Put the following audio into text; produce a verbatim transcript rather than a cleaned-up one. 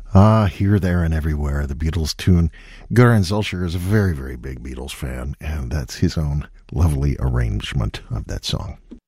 Ah, Here, There, and Everywhere, the Beatles tune. Göran Zülcher is a very, very big Beatles fan, and that's his own lovely arrangement of that song.